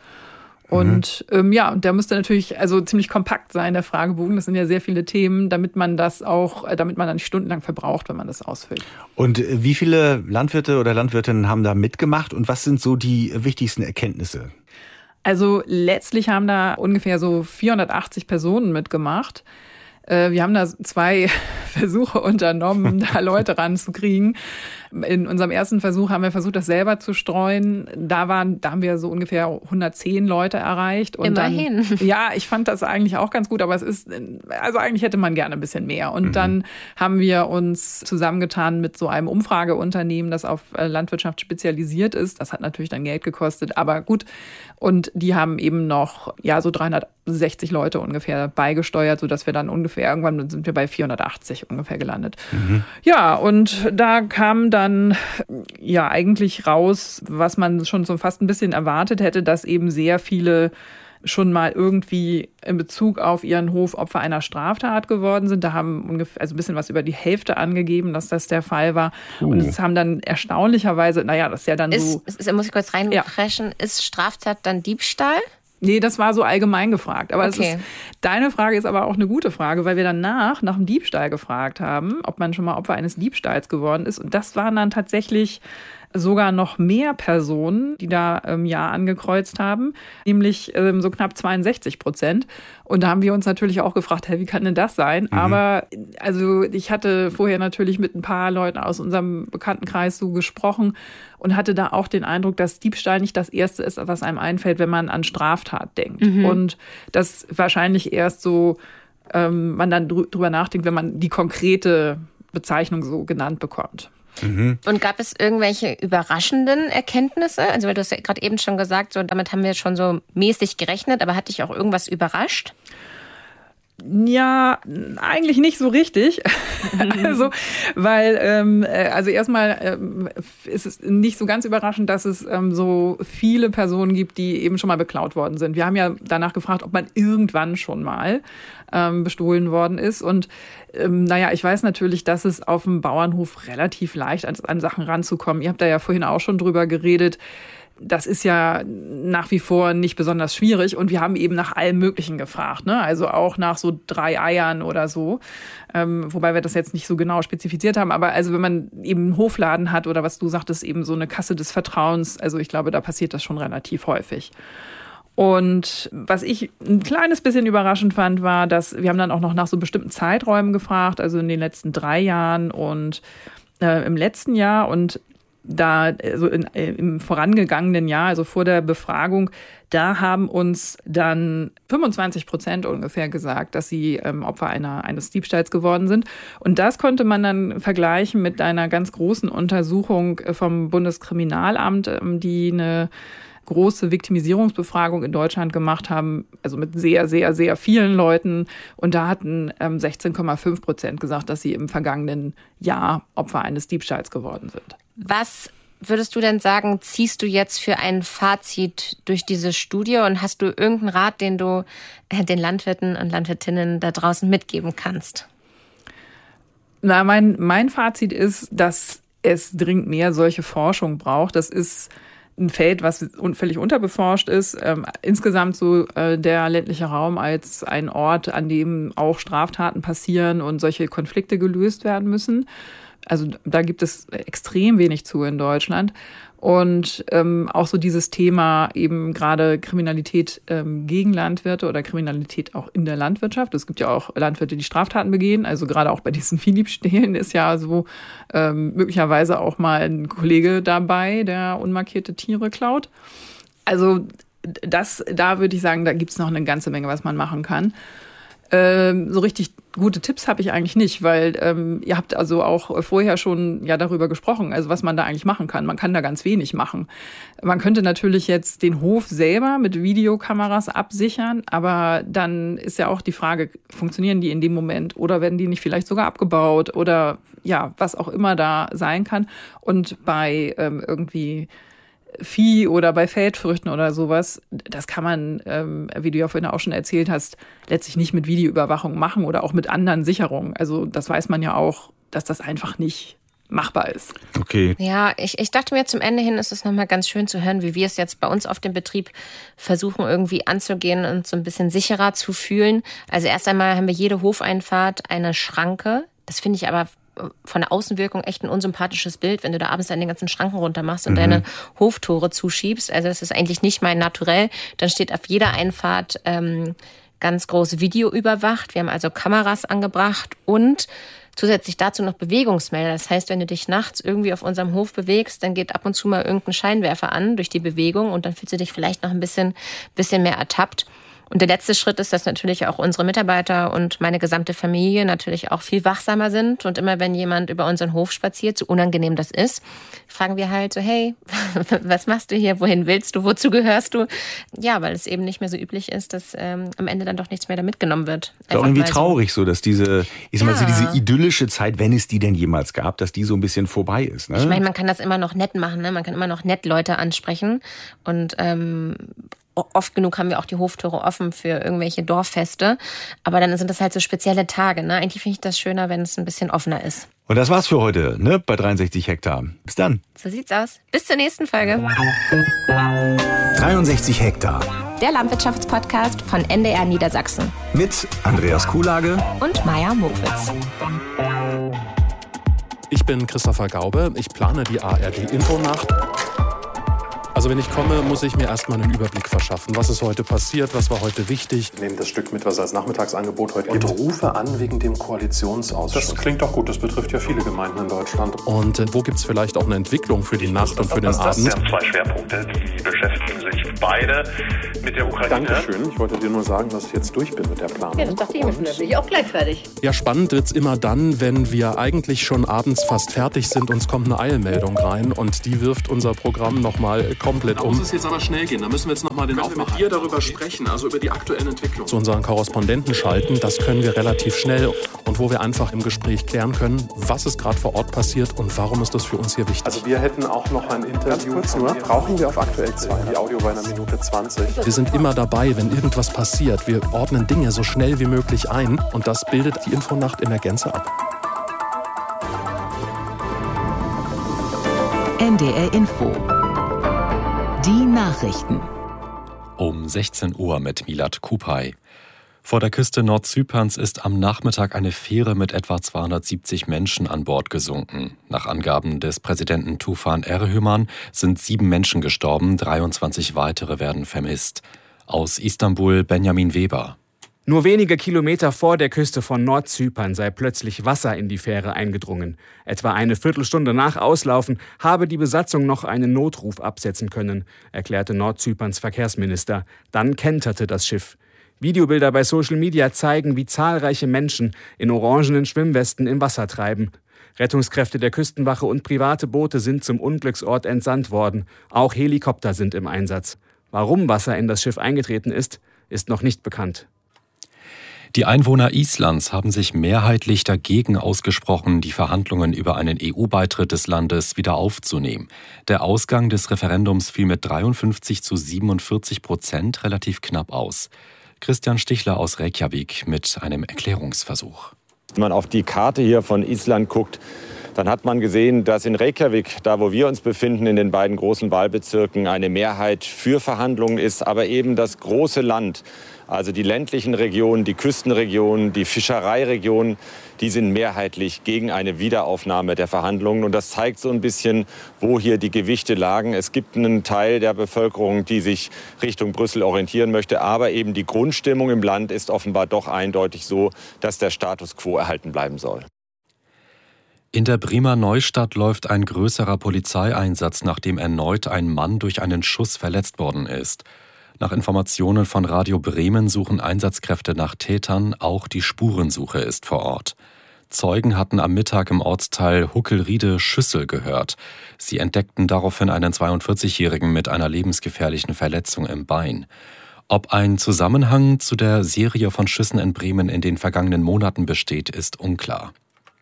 I: Und mhm. ähm, ja, und der müsste natürlich also ziemlich kompakt sein, der Fragebogen. Das sind ja sehr viele Themen, damit man das auch, damit man dann nicht stundenlang verbraucht, wenn man das ausfüllt.
G: Und wie viele Landwirte oder Landwirtinnen haben da mitgemacht und was sind so die wichtigsten Erkenntnisse?
I: Also letztlich haben da ungefähr so vierhundertachtzig Personen mitgemacht. Wir haben da zwei Versuche unternommen, da Leute ranzukriegen. In unserem ersten Versuch haben wir versucht, das selber zu streuen. Da waren, da haben wir so ungefähr hundertzehn Leute erreicht. Und
H: immerhin.
I: Dann, ja, ich fand das eigentlich auch ganz gut, aber es ist, also eigentlich hätte man gerne ein bisschen mehr. Und mhm. dann haben wir uns zusammengetan mit so einem Umfrageunternehmen, das auf Landwirtschaft spezialisiert ist. Das hat natürlich dann Geld gekostet, aber gut. Und die haben eben noch, ja, so dreihundertsechzig Leute ungefähr beigesteuert, sodass wir dann ungefähr, irgendwann sind wir bei vierhundertachtzig ungefähr gelandet. Mhm. Ja, und da kam dann ja eigentlich raus, was man schon so fast ein bisschen erwartet hätte, dass eben sehr viele schon mal irgendwie in Bezug auf ihren Hof Opfer einer Straftat geworden sind. Da haben ungefähr, also ein bisschen was über die Hälfte angegeben, dass das der Fall war. Uh. Und es haben dann erstaunlicherweise, naja, das ist ja dann
H: ist,
I: so...
H: Ist, muss ich kurz reinpreschen, ja. Ist Straftat dann Diebstahl?
I: Nee, das war so allgemein gefragt. Aber
H: okay.
I: es ist, deine Frage ist aber auch eine gute Frage, weil wir danach nach dem Diebstahl gefragt haben, ob man schon mal Opfer eines Diebstahls geworden ist. Und das waren dann tatsächlich sogar noch mehr Personen, die da im Jahr angekreuzt haben, nämlich ähm, so knapp zweiundsechzig Prozent. Und da haben wir uns natürlich auch gefragt, hey, wie kann denn das sein? Mhm. Aber also ich hatte vorher natürlich mit ein paar Leuten aus unserem Bekanntenkreis so gesprochen und hatte da auch den Eindruck, dass Diebstahl nicht das Erste ist, was einem einfällt, wenn man an Straftat denkt. Mhm. Und das wahrscheinlich erst so ähm, man dann drüber nachdenkt, wenn man die konkrete Bezeichnung so genannt bekommt.
H: Mhm. Und gab es irgendwelche überraschenden Erkenntnisse? Also weil du hast ja gerade eben schon gesagt, so damit haben wir schon so mäßig gerechnet, aber hat dich auch irgendwas überrascht?
I: Ja, eigentlich nicht so richtig. also, weil, ähm, also erstmal ähm, ist es nicht so ganz überraschend, dass es ähm, so viele Personen gibt, die eben schon mal beklaut worden sind. Wir haben ja danach gefragt, ob man irgendwann schon mal ähm, bestohlen worden ist. Und ähm, naja, ich weiß natürlich, dass es auf dem Bauernhof relativ leicht an, an Sachen ranzukommen. Ihr habt da ja vorhin auch schon drüber geredet. Das ist ja nach wie vor nicht besonders schwierig und wir haben eben nach allem Möglichen gefragt, ne? Also auch nach so drei Eiern oder so, ähm, wobei wir das jetzt nicht so genau spezifiziert haben, aber also wenn man eben einen Hofladen hat oder was du sagtest, eben so eine Kasse des Vertrauens, also ich glaube, da passiert das schon relativ häufig. Und was ich ein kleines bisschen überraschend fand, war, dass wir haben dann auch noch nach so bestimmten Zeiträumen gefragt, also in den letzten drei Jahren und äh, im letzten Jahr und da, also in, im vorangegangenen Jahr, also vor der Befragung, da haben uns dann fünfundzwanzig Prozent ungefähr gesagt, dass sie ähm, Opfer einer, eines Diebstahls geworden sind. Und das konnte man dann vergleichen mit einer ganz großen Untersuchung vom Bundeskriminalamt, ähm, die eine große Viktimisierungsbefragung in Deutschland gemacht haben, also mit sehr, sehr, sehr vielen Leuten. Und da hatten ähm, sechzehn Komma fünf Prozent gesagt, dass sie im vergangenen Jahr Opfer eines Diebstahls geworden sind.
H: Was würdest du denn sagen, ziehst du jetzt für ein Fazit durch diese Studie und hast du irgendeinen Rat, den du den Landwirten und Landwirtinnen da draußen mitgeben kannst?
I: Na, mein, mein Fazit ist, dass es dringend mehr solche Forschung braucht. Das ist ein Feld, was völlig unterbeforscht ist. Ähm, insgesamt so äh, der ländliche Raum als ein Ort, an dem auch Straftaten passieren und solche Konflikte gelöst werden müssen. Also da gibt es extrem wenig zu in Deutschland. Und ähm, auch so dieses Thema eben gerade Kriminalität ähm, gegen Landwirte oder Kriminalität auch in der Landwirtschaft. Es gibt ja auch Landwirte, die Straftaten begehen. Also gerade auch bei diesen Viehdiebstählen ist ja so ähm, möglicherweise auch mal ein Kollege dabei, der unmarkierte Tiere klaut. Also das, da würde ich sagen, da gibt es noch eine ganze Menge, was man machen kann. Ähm, so richtig gute Tipps habe ich eigentlich nicht, weil ähm, ihr habt also auch vorher schon ja darüber gesprochen, also was man da eigentlich machen kann. Man kann da ganz wenig machen. Man könnte natürlich jetzt den Hof selber mit Videokameras absichern, aber dann ist ja auch die Frage, funktionieren die in dem Moment oder werden die nicht vielleicht sogar abgebaut oder ja, was auch immer da sein kann. Und bei ähm, irgendwie Vieh oder bei Feldfrüchten oder sowas, das kann man, ähm, wie du ja vorhin auch schon erzählt hast, letztlich nicht mit Videoüberwachung machen oder auch mit anderen Sicherungen. Also das weiß man ja auch, dass das einfach nicht machbar ist.
G: Okay.
H: Ja, ich, ich dachte mir, zum Ende hin ist es nochmal ganz schön zu hören, wie wir es jetzt bei uns auf dem Betrieb versuchen irgendwie anzugehen und so ein bisschen sicherer zu fühlen. Also erst einmal haben wir jede Hofeinfahrt eine Schranke. Das finde ich aber von der Außenwirkung echt ein unsympathisches Bild, wenn du da abends dann den ganzen Schranken runter machst und mhm. deine Hoftore zuschiebst. Also das ist eigentlich nicht mein Naturell. Dann steht auf jeder Einfahrt ähm, ganz groß Video überwacht. Wir haben also Kameras angebracht und zusätzlich dazu noch Bewegungsmelder. Das heißt, wenn du dich nachts irgendwie auf unserem Hof bewegst, dann geht ab und zu mal irgendein Scheinwerfer an durch die Bewegung und dann fühlst du dich vielleicht noch ein bisschen, bisschen mehr ertappt. Und der letzte Schritt ist, dass natürlich auch unsere Mitarbeiter und meine gesamte Familie natürlich auch viel wachsamer sind. Und immer wenn jemand über unseren Hof spaziert, so unangenehm das ist, fragen wir halt so, hey, was machst du hier? Wohin willst du? Wozu gehörst du? Ja, weil es eben nicht mehr so üblich ist, dass ähm, am Ende dann doch nichts mehr da mitgenommen wird.
G: Ist auch irgendwie traurig so, dass diese, ich sag mal so, diese idyllische Zeit, wenn es die denn jemals gab, dass die so ein bisschen vorbei ist. Ne?
H: Ich meine, man kann das immer noch nett machen, ne? Man kann immer noch nett Leute ansprechen und ähm, oft genug haben wir auch die Hoftore offen für irgendwelche Dorffeste. Aber dann sind das halt so spezielle Tage. Ne? Eigentlich finde ich das schöner, wenn es ein bisschen offener ist.
G: Und das war's für heute, ne? Bei dreiundsechzig Hektar. Bis dann.
H: So sieht's aus. Bis zur nächsten Folge.
J: dreiundsechzig Hektar.
H: Der Landwirtschaftspodcast von N D R Niedersachsen.
J: Mit Andreas Kuhlage
H: und Maja Mowitz.
B: Ich bin Christopher Gaube. Ich plane die A R D-Infonacht.
K: Also wenn ich komme, muss ich mir erstmal einen Überblick verschaffen. Was ist heute passiert? Was war heute wichtig?
L: Ich nehme das Stück mit, was als Nachmittagsangebot heute gibt.
K: Und rufe an wegen dem Koalitionsausschuss.
L: Das klingt doch gut. Das betrifft ja viele Gemeinden in Deutschland.
K: Und äh, wo gibt es vielleicht auch eine Entwicklung für die Nacht und für den Abend?
M: Das sind zwei Schwerpunkte, die beschäftigen sich beide mit der Ukraine.
L: Dankeschön. Ich wollte dir nur sagen, dass ich jetzt durch bin mit der Planung.
N: Ja, das dachte ich mir schon. Da bin ich auch gleich fertig.
K: Ja, spannend wird's immer dann, wenn wir eigentlich schon abends fast fertig sind. Uns kommt eine Eilmeldung rein und die wirft unser Programm nochmal komplett um.
L: Da muss es jetzt aber schnell gehen. Da müssen wir jetzt nochmal den
K: Können
L: Aufmacher.
K: wir mit dir darüber sprechen, also über die aktuellen Entwicklungen.
L: Zu unseren Korrespondenten schalten. Das können wir relativ schnell. Und wo wir einfach im Gespräch klären können, was ist gerade vor Ort passiert und warum ist das für uns hier wichtig.
K: Also wir hätten auch noch ein Interview. Ganz kurz nur, brauchen wir auf aktuell zwei. Die Audio bei einer Minute zwanzig.
L: Wir sind immer dabei, wenn irgendwas passiert. Wir ordnen Dinge so schnell wie möglich ein und das bildet die Infonacht in der Gänze ab.
A: N D R Info. Die Nachrichten.
B: Um sechzehn Uhr mit Milad Kupay. Vor der Küste Nordzyperns ist am Nachmittag eine Fähre mit etwa zweihundertsiebzig Menschen an Bord gesunken. Nach Angaben des Präsidenten Tufan Erhöman sind sieben Menschen gestorben, dreiundzwanzig weitere werden vermisst. Aus Istanbul Benjamin Weber.
O: Nur wenige Kilometer vor der Küste von Nordzypern sei plötzlich Wasser in die Fähre eingedrungen. Etwa eine Viertelstunde nach Auslaufen habe die Besatzung noch einen Notruf absetzen können, erklärte Nordzyperns Verkehrsminister. Dann kenterte das Schiff. Videobilder bei Social Media zeigen, wie zahlreiche Menschen in orangenen Schwimmwesten im Wasser treiben. Rettungskräfte der Küstenwache und private Boote sind zum Unglücksort entsandt worden. Auch Helikopter sind im Einsatz. Warum Wasser in das Schiff eingetreten ist, ist noch nicht bekannt.
B: Die Einwohner Islands haben sich mehrheitlich dagegen ausgesprochen, die Verhandlungen über einen E U-Beitritt des Landes wieder aufzunehmen. Der Ausgang des Referendums fiel mit dreiundfünfzig zu siebenundvierzig Prozent relativ knapp aus. Christian Stichler aus Reykjavik mit einem Erklärungsversuch.
P: Wenn man auf die Karte hier von Island guckt, dann hat man gesehen, dass in Reykjavik, da wo wir uns befinden, in den beiden großen Wahlbezirken, eine Mehrheit für Verhandlungen ist, aber eben das große Land, also die ländlichen Regionen, die Küstenregionen, die Fischereiregionen, die sind mehrheitlich gegen eine Wiederaufnahme der Verhandlungen. Und das zeigt so ein bisschen, wo hier die Gewichte lagen. Es gibt einen Teil der Bevölkerung, die sich Richtung Brüssel orientieren möchte. Aber eben die Grundstimmung im Land ist offenbar doch eindeutig so, dass der Status quo erhalten bleiben soll.
B: In der Bremer Neustadt läuft ein größerer Polizeieinsatz, nachdem erneut ein Mann durch einen Schuss verletzt worden ist. Nach Informationen von Radio Bremen suchen Einsatzkräfte nach Tätern, auch die Spurensuche ist vor Ort. Zeugen hatten am Mittag im Ortsteil Huckelriede Schüsse gehört. Sie entdeckten daraufhin einen zweiundvierzigjährigen mit einer lebensgefährlichen Verletzung im Bein. Ob ein Zusammenhang zu der Serie von Schüssen in Bremen in den vergangenen Monaten besteht, ist unklar.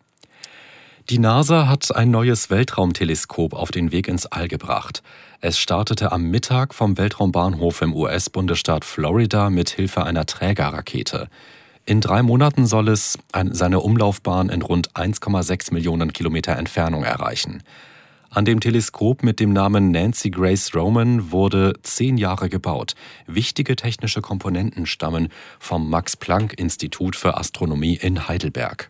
B: Die NASA hat ein neues Weltraumteleskop auf den Weg ins All gebracht. Es startete am Mittag vom Weltraumbahnhof im U S-Bundesstaat Florida mit Hilfe einer Trägerrakete. In drei Monaten soll es seine Umlaufbahn in rund eins Komma sechs Millionen Kilometer Entfernung erreichen. An dem Teleskop mit dem Namen Nancy Grace Roman wurde zehn Jahre gebaut. Wichtige technische Komponenten stammen vom Max-Planck-Institut für Astronomie in Heidelberg.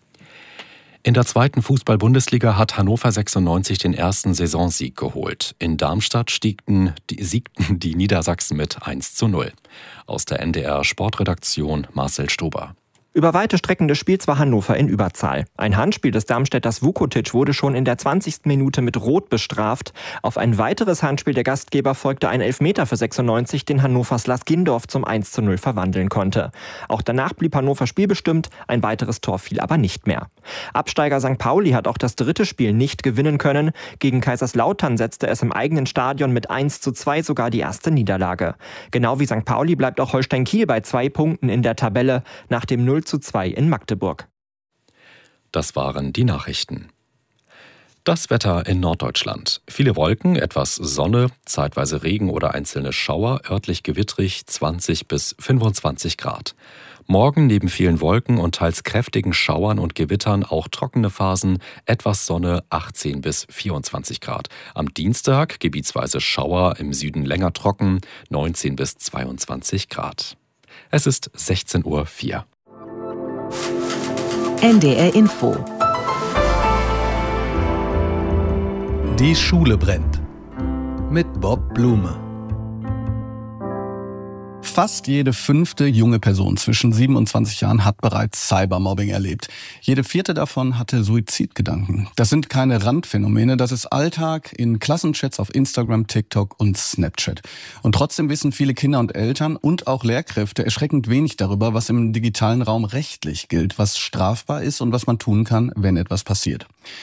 B: In der zweiten Fußball-Bundesliga hat Hannover sechsundneunzig den ersten Saisonsieg geholt. In Darmstadt stiegten die, siegten die Niedersachsen mit eins zu null. Aus der N D R-Sportredaktion Marcel Stober.
Q: Über weite Strecken des Spiels war Hannover in Überzahl. Ein Handspiel des Darmstädters Vukotic wurde schon in der zwanzigsten Minute mit Rot bestraft. Auf ein weiteres Handspiel der Gastgeber folgte ein Elfmeter für sechsundneunzig, den Hannovers Lars Gindorf zum eins zu null verwandeln konnte. Auch danach blieb Hannover spielbestimmt, ein weiteres Tor fiel aber nicht mehr. Absteiger Sankt Pauli hat auch das dritte Spiel nicht gewinnen können. Gegen Kaiserslautern setzte es im eigenen Stadion mit eins zu zwei sogar die erste Niederlage. Genau wie Sankt Pauli bleibt auch Holstein Kiel bei zwei Punkten in der Tabelle nach dem null zu zwei in Magdeburg.
B: Das waren die Nachrichten. Das Wetter in Norddeutschland. Viele Wolken, etwas Sonne, zeitweise Regen oder einzelne Schauer, örtlich gewittrig zwanzig bis fünfundzwanzig Grad. Morgen neben vielen Wolken und teils kräftigen Schauern und Gewittern auch trockene Phasen, etwas Sonne, achtzehn bis vierundzwanzig Grad. Am Dienstag gebietsweise Schauer, im Süden länger trocken, neunzehn bis zweiundzwanzig Grad. Es ist sechzehn Uhr vier.
A: N D R Info.
J: Die Schule brennt.
R: mit Bob Blume. Fast jede fünfte junge Person zwischen sieben und zwanzig Jahren hat bereits Cybermobbing erlebt. Jede vierte davon hatte Suizidgedanken. Das sind keine Randphänomene, das ist Alltag in Klassenchats auf Instagram, TikTok und Snapchat. Und trotzdem wissen viele Kinder und Eltern und auch Lehrkräfte erschreckend wenig darüber, was im digitalen Raum rechtlich gilt, was strafbar ist und was man tun kann, wenn etwas passiert.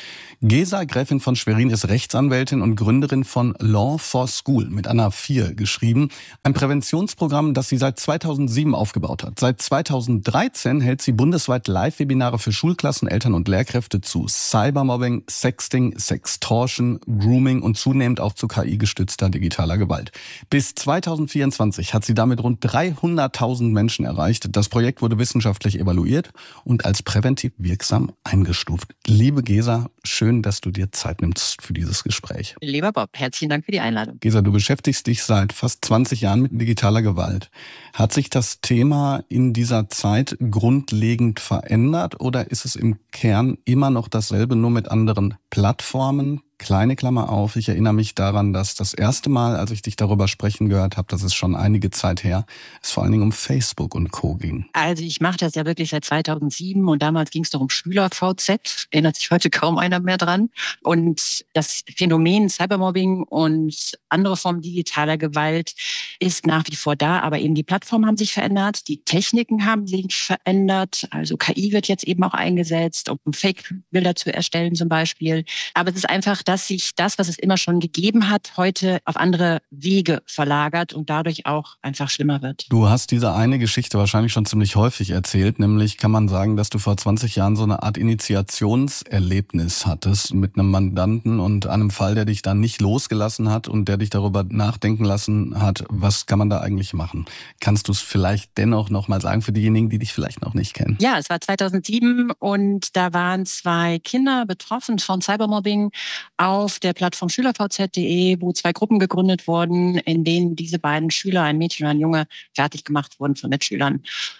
R: Gesa, Gräfin von Schwerin, ist Rechtsanwältin und Gründerin von Law for School, mit Anna vier geschrieben. Ein Präventionsprogramm, das sie seit zweitausendsieben aufgebaut hat. Seit zweitausenddreizehn hält sie bundesweit Live-Webinare für Schulklassen, Eltern und Lehrkräfte zu Cybermobbing, Sexting, Sextortion, Grooming und zunehmend auch zu K I-gestützter digitaler Gewalt. Bis zweitausendvierundzwanzig hat sie damit rund dreihunderttausend Menschen erreicht. Das Projekt wurde wissenschaftlich evaluiert und als präventiv wirksam eingestuft. Liebe Gesa, schön, dass du dir Zeit nimmst für dieses Gespräch.
S: Lieber Bob, herzlichen Dank für die Einladung.
R: Gesa, du beschäftigst dich seit fast zwanzig Jahren mit digitaler Gewalt. Hat sich das Thema in dieser Zeit grundlegend verändert oder ist es im Kern immer noch dasselbe, nur mit anderen Plattformen? Kleine Klammer auf, ich erinnere mich daran, dass das erste Mal, als ich dich darüber sprechen gehört habe, das ist schon einige Zeit her, es vor allen Dingen um Facebook und Co. ging.
S: Also ich mache das ja wirklich seit zweitausendsieben und damals ging es doch um Schüler-V Z, erinnert sich heute kaum einer mehr dran. Und das Phänomen Cybermobbing und andere Formen digitaler Gewalt ist nach wie vor da, aber eben die Plattformen haben sich verändert, die Techniken haben sich verändert, also K I wird jetzt eben auch eingesetzt, um Fake-Bilder zu erstellen zum Beispiel. Aber es ist einfach, dass sich das, was es immer schon gegeben hat, heute auf andere Wege verlagert und dadurch auch einfach schlimmer wird.
R: Du hast diese eine Geschichte wahrscheinlich schon ziemlich häufig erzählt, nämlich kann man sagen, dass du vor zwanzig Jahren so eine Art Initiationserlebnis hattest mit einem Mandanten und einem Fall, der dich dann nicht losgelassen hat und der dich darüber nachdenken lassen hat, was kann man da eigentlich machen? Kannst du es vielleicht dennoch noch mal sagen für diejenigen, die dich vielleicht noch nicht kennen?
S: Ja, es war zweitausendsieben und da waren zwei Kinder betroffen von Cybermobbing auf der Plattform schüler v z punkt de, wo zwei Gruppen gegründet wurden, in denen diese beiden Schüler, ein Mädchen und ein Junge, fertig gemacht wurden von Mitschülern.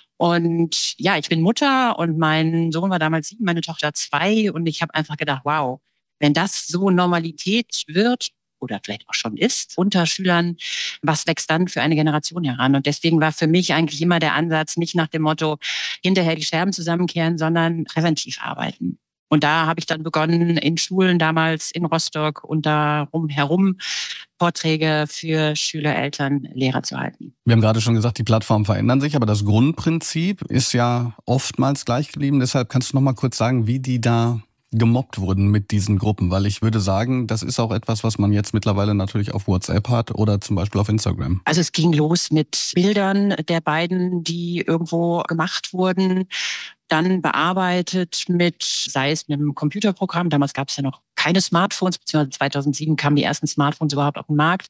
S: Und ja, ich bin Mutter und mein Sohn war damals sieben, meine Tochter zwei und ich habe einfach gedacht, wow, wenn das so Normalität wird oder vielleicht auch schon ist unter Schülern, was wächst dann für eine Generation heran? Und deswegen war für mich eigentlich immer der Ansatz, nicht nach dem Motto, hinterher die Scherben zusammenkehren, sondern präventiv arbeiten. Und da habe ich dann begonnen, in Schulen damals in Rostock und darum herum Vorträge für Schüler, Eltern, Lehrer zu halten.
R: Wir haben gerade schon gesagt, die Plattformen verändern sich, aber das Grundprinzip ist ja oftmals gleich geblieben. Deshalb kannst du noch mal kurz sagen, wie die da gemobbt wurden mit diesen Gruppen, weil ich würde sagen, das ist auch etwas, was man jetzt mittlerweile natürlich auf WhatsApp hat oder zum Beispiel auf Instagram.
S: Also es ging los mit Bildern der beiden, die irgendwo gemacht wurden, dann bearbeitet mit, sei es mit einem Computerprogramm, damals gab es ja noch keine Smartphones, beziehungsweise zweitausendsieben kamen die ersten Smartphones überhaupt auf den Markt.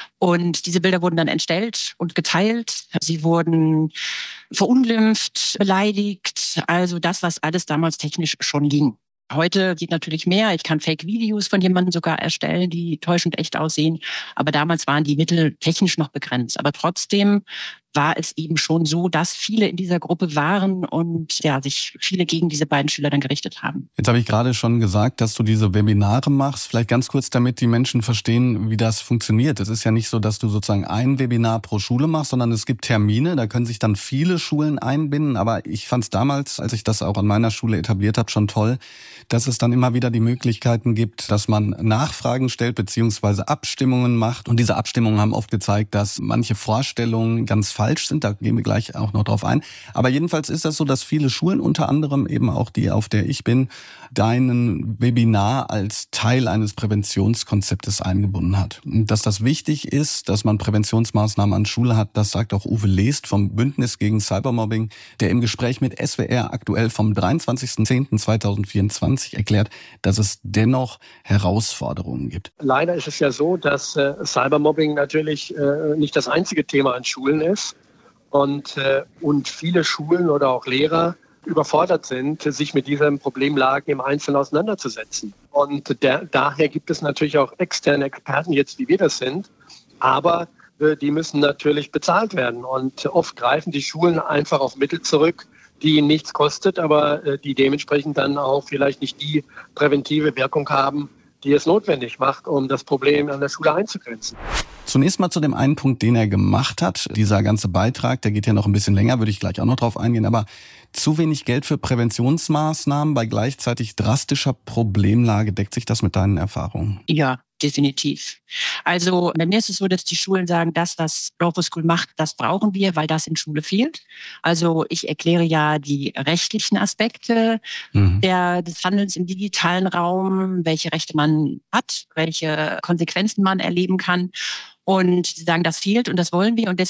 S: Und diese Bilder wurden dann entstellt und geteilt. Sie wurden verunglimpft, beleidigt, also das, was alles damals technisch schon ging. Heute geht natürlich mehr. Ich kann Fake-Videos von jemandem sogar erstellen, die täuschend echt aussehen. Aber damals waren die Mittel technisch noch begrenzt. Aber trotzdem war es eben schon so, dass viele in dieser Gruppe waren und ja, sich viele gegen diese beiden Schüler dann gerichtet haben.
R: Jetzt habe ich gerade schon gesagt, dass du diese Webinare machst. Vielleicht ganz kurz, damit die Menschen verstehen, wie das funktioniert. Es ist ja nicht so, dass du sozusagen ein Webinar pro Schule machst, sondern es gibt Termine, da können sich dann viele Schulen einbinden. Aber ich fand es damals, als ich das auch an meiner Schule etabliert habe, schon toll, dass es dann immer wieder die Möglichkeiten gibt, dass man Nachfragen stellt beziehungsweise Abstimmungen macht. Und diese Abstimmungen haben oft gezeigt, dass manche Vorstellungen ganz falsch sind. Da gehen wir gleich auch noch drauf ein. Aber jedenfalls ist das so, dass viele Schulen, unter anderem eben auch die, auf der ich bin, deinen Webinar als Teil eines Präventionskonzeptes eingebunden hat. Und dass das wichtig ist, dass man Präventionsmaßnahmen an Schule hat, das sagt auch Uwe Lest vom Bündnis gegen Cybermobbing, der im Gespräch mit S W R aktuell vom dreiundzwanzigsten zehnten zweitausendvierundzwanzig erklärt, dass es dennoch Herausforderungen gibt.
T: Leider ist es ja so, dass äh, Cybermobbing natürlich äh, nicht das einzige Thema an Schulen ist und, äh, und viele Schulen oder auch Lehrer überfordert sind, sich mit diesen Problemlagen im Einzelnen auseinanderzusetzen. Und der, daher gibt es natürlich auch externe Experten, jetzt wie wir das sind, aber äh, die müssen natürlich bezahlt werden. Und oft greifen die Schulen einfach auf Mittel zurück, die ihnen nichts kostet, aber äh, die dementsprechend dann auch vielleicht nicht die präventive Wirkung haben, die es notwendig macht, um das Problem an der Schule einzugrenzen.
R: Zunächst mal zu dem einen Punkt, den er gemacht hat. Dieser ganze Beitrag, der geht ja noch ein bisschen länger, würde ich gleich auch noch drauf eingehen. Aber zu wenig Geld für Präventionsmaßnahmen bei gleichzeitig drastischer Problemlage. Deckt sich das mit deinen Erfahrungen?
S: Ja, definitiv. Also bei mir ist es so, dass die Schulen sagen, das, was Lawful School macht, das brauchen wir, weil das in Schule fehlt. Also ich erkläre ja die rechtlichen Aspekte mhm. der, des Handelns im digitalen Raum, welche Rechte man hat, welche Konsequenzen man erleben kann. Und sie sagen, das fehlt und das wollen wir. Und deswegen